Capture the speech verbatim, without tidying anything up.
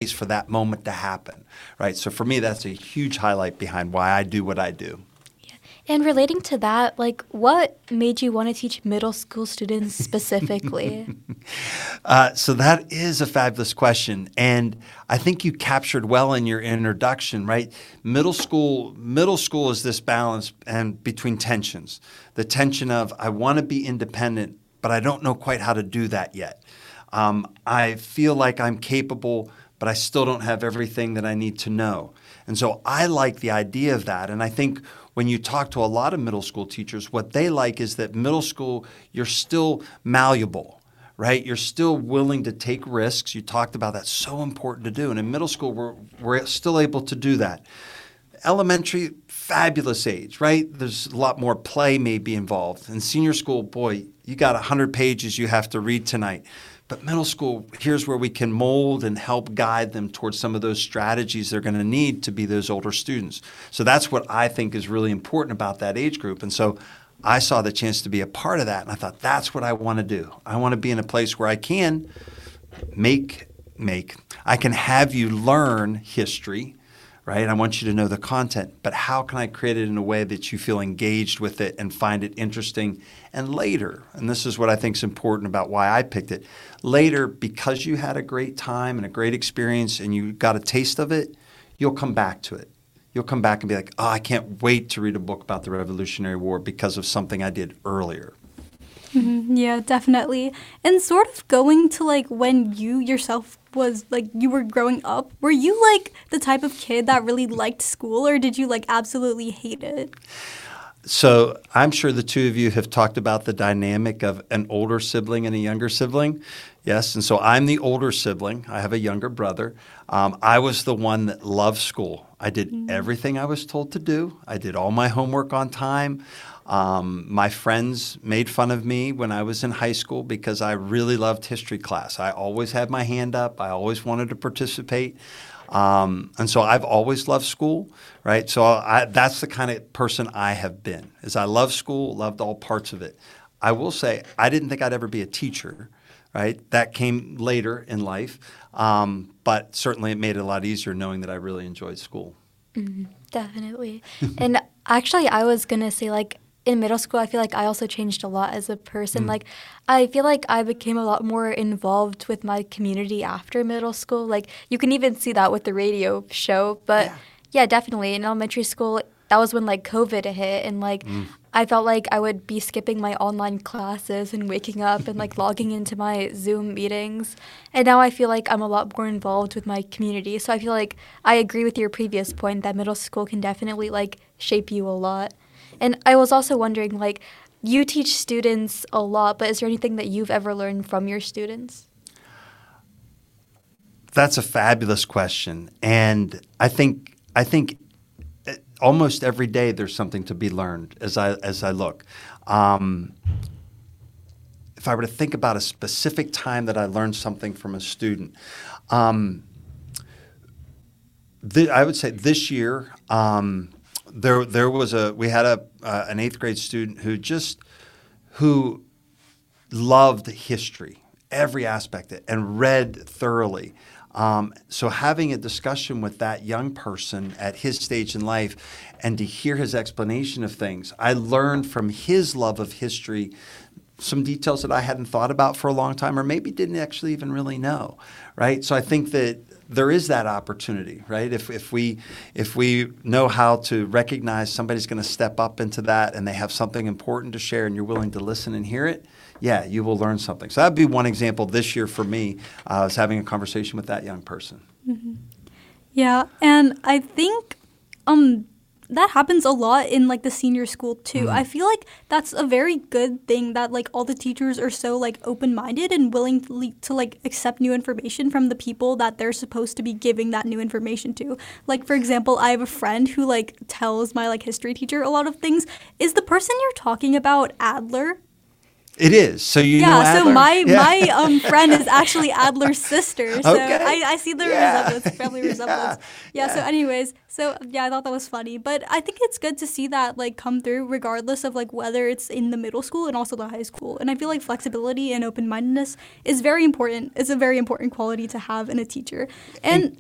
place for that moment to happen, right? So for me, that's a huge highlight behind why I do what I do. And relating to that, like, what made you want to teach middle school students specifically? uh, so that is a fabulous question. And I think you captured well in your introduction, right? Middle school, middle school is this balance and between tensions. The tension of, I want to be independent, but I don't know quite how to do that yet. Um, I feel like I'm capable, but I still don't have everything that I need to know. And so I like the idea of that. And I think when you talk to a lot of middle school teachers, what they like is that middle school, you're still malleable, right? You're still willing to take risks. You talked about that, so important to do. And in middle school, we're, we're still able to do that. Elementary, fabulous age, right? There's a lot more play may be involved. In senior school, boy, you got one hundred pages you have to read tonight. But middle school, here's where we can mold and help guide them towards some of those strategies they're going to need to be those older students. So that's what I think is really important about that age group. And so I saw the chance to be a part of that, and I thought, that's what I want to do. I want to be in a place where I can make, make, I can have you learn history, right? I want you to know the content, but how can I create it in a way that you feel engaged with it and find it interesting? And later, and this is what I think is important about why I picked it, later, because you had a great time and a great experience and you got a taste of it, you'll come back to it. You'll come back and be like, oh, I can't wait to read a book about the Revolutionary War because of something I did earlier. Mm-hmm. Yeah, definitely. And sort of going to like when you yourself was like you were growing up, were you like the type of kid that really liked school, or did you like absolutely hate it? So I'm sure the two of you have talked about the dynamic of an older sibling and a younger sibling. Yes, and so I'm the older sibling. I have a younger brother. Um, I was the one that loved school. I did mm. everything I was told to do. I did all my homework on time. Um, my friends made fun of me when I was in high school because I really loved history class. I always had my hand up. I always wanted to participate. Um, and so I've always loved school, right? So I, that's the kind of person I have been, is I love school, loved all parts of it. I will say I didn't think I'd ever be a teacher, right? That came later in life. Um, but certainly it made it a lot easier knowing that I really enjoyed school. Mm, definitely. And actually I was going to say, like, in middle school, I feel like I also changed a lot as a person. Mm. Like, I feel like I became a lot more involved with my community after middle school. Like, you can even see that with the radio show. But, yeah, yeah definitely. In elementary school, that was when, like, COVID hit. And, like, mm. I felt like I would be skipping my online classes and waking up and, like, logging into my Zoom meetings. And now I feel like I'm a lot more involved with my community. So I feel like I agree with your previous point that middle school can definitely, like, shape you a lot. And I was also wondering, like, you teach students a lot, but is there anything that you've ever learned from your students? That's a fabulous question. And I think I think almost every day there's something to be learned as I as I look. Um, if I were to think about a specific time that I learned something from a student, um, th- I would say this year, um, There, there was a. We had a uh, an eighth grade student who just who loved history, every aspect of it, and read thoroughly. Um, so having a discussion with that young person at his stage in life, and to hear his explanation of things, I learned from his love of history some details that I hadn't thought about for a long time, or maybe didn't actually even really know. Right. So I think that there is that opportunity, right? If if we if we know how to recognize somebody's going to step up into that and they have something important to share and you're willing to listen and hear it, yeah, you will learn something. So that'd be one example this year for me. Uh, I was having a conversation with that young person. Mm-hmm. Yeah, and I think um, that happens a lot in like the senior school too. Mm-hmm. I feel like that's a very good thing that like all the teachers are so like open-minded and willing to, to like accept new information from the people that they're supposed to be giving that new information to. Like, for example, I have a friend who like tells my like history teacher a lot of things. Is the person you're talking about Adler? It is. So you yeah, know Adler? So my yeah. my um friend is actually Adler's sister. So okay. I, I see the yeah. resemblance, family resemblance. Yeah, yeah, so anyways, so yeah, I thought that was funny. But I think it's good to see that like come through regardless of like whether it's in the middle school and also the high school. And I feel like flexibility and open-mindedness is very important. It's a very important quality to have in a teacher. And, and